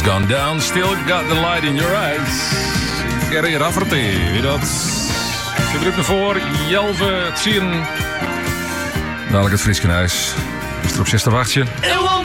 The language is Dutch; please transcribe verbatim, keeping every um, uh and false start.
Gone down, still got the light in your eyes. Gerry Rafferty, wie dat? Je drukt me voor, Jelve, het zien. Dadelijk het Frieskenhuis. Is er op zesde wachtje.